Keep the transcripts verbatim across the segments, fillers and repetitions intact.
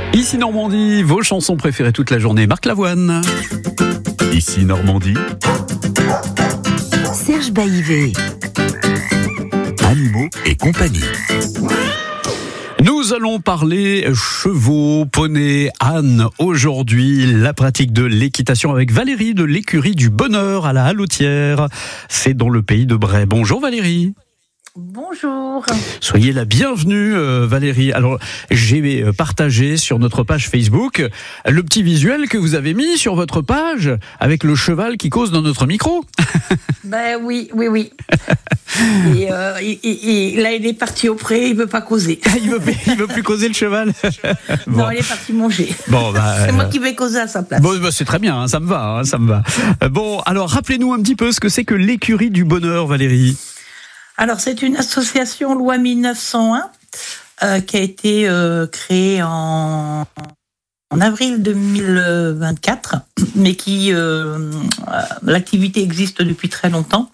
Ici Normandie, vos chansons préférées toute la journée. Marc Lavoine. Ici Normandie. Serge Baïvé. Animaux et compagnie. Nous allons parler chevaux, poneys, ânes. Aujourd'hui, la pratique de l'équitation avec Valérie de l'écurie du Bonheur à la Hallotière. C'est dans le pays de Bray. Bonjour Valérie. Bonjour. Soyez la bienvenue euh, Valérie. Alors j'ai partagé sur notre page Facebook le petit visuel que vous avez mis sur votre page avec le cheval qui cause dans notre micro. Ben oui, oui, oui. Et, euh, et, et, et là il est parti au pré, il veut pas causer. il veut, il veut plus causer le cheval. Bon. Non, il est parti manger. Bon, bah, c'est euh... moi qui vais causer à sa place. Bon, bah, c'est très bien, hein, ça me va, hein, ça me va. Bon, alors rappelez-nous un petit peu ce que c'est que l'écurie du Bonheur, Valérie. Alors, c'est une association loi mille neuf cent un euh, qui a été euh, créée en, en avril deux mille vingt-quatre, mais qui euh, euh, l'activité existe depuis très longtemps.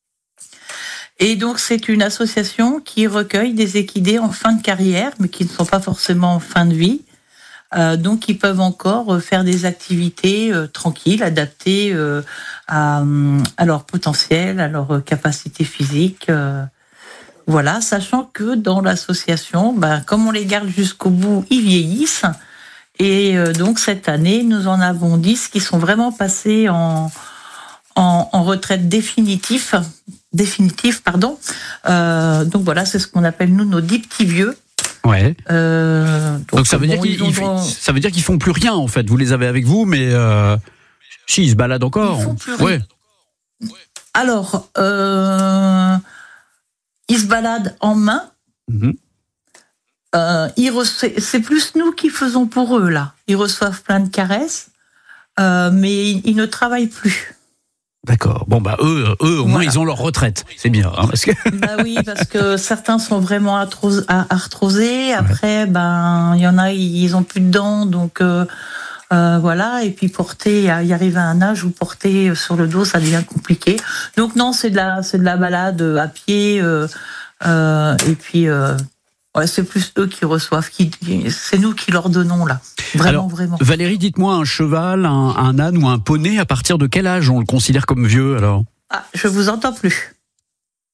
Et donc, c'est une association qui recueille des équidés en fin de carrière, mais qui ne sont pas forcément en fin de vie. Euh, donc, qui peuvent encore faire des activités euh, tranquilles, adaptées euh, à, à leur potentiel, à leur capacité physique. Euh, voilà, sachant que dans l'association, ben, comme on les garde jusqu'au bout, ils vieillissent. Et euh, donc, cette année, nous en avons dix qui sont vraiment passés en, en, en retraite définitive. définitive pardon. Euh, donc, voilà, c'est ce qu'on appelle, nous, nos dix petits vieux. Ouais. Euh, donc, donc ça veut bon, dire qu'ils ont... ils, ça veut dire qu'ils font plus rien en fait. Vous les avez avec vous, mais euh, si ils se baladent encore. Ils font plus ouais. rien. Alors, euh, ils se baladent en main. Mm-hmm. Euh, ils reço... C'est plus nous qui faisons pour eux là. Ils reçoivent plein de caresses, euh, mais ils, ils ne travaillent plus. D'accord. Bon bah eux, eux au moins voilà. Ils ont leur retraite. C'est bien. Hein, parce que... bah oui, parce que certains sont vraiment arthrosés. Après, ouais. ben il y en a, ils ont plus de dents, donc euh, euh, voilà. Et puis porter, y arriver à un âge où porter sur le dos, ça devient compliqué. Donc non, c'est de la, c'est de la balade à pied. Euh, euh, et puis euh, ouais, c'est plus eux qui reçoivent. Qui, c'est nous qui leur donnons là. Vraiment, alors, vraiment. Valérie, dites-moi, un cheval, un, un âne ou un poney, à partir de quel âge on le considère comme vieux alors ? Ah, je vous entends plus. Allô ?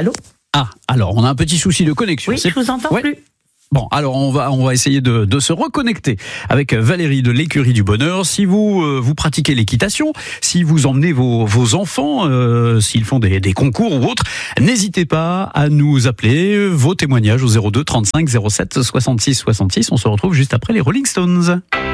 Ah, alors on a un petit souci de connexion. Oui, c'est... je vous entends ouais. plus. Bon, alors on va on va essayer de, de se reconnecter avec Valérie de l'écurie du Bonheur. Si vous euh, vous pratiquez l'équitation, si vous emmenez vos vos enfants, euh, s'ils font des, des concours ou autres, n'hésitez pas à nous appeler. Vos témoignages au zéro deux trente-cinq zéro sept soixante-six soixante-six. On se retrouve juste après les Rolling Stones.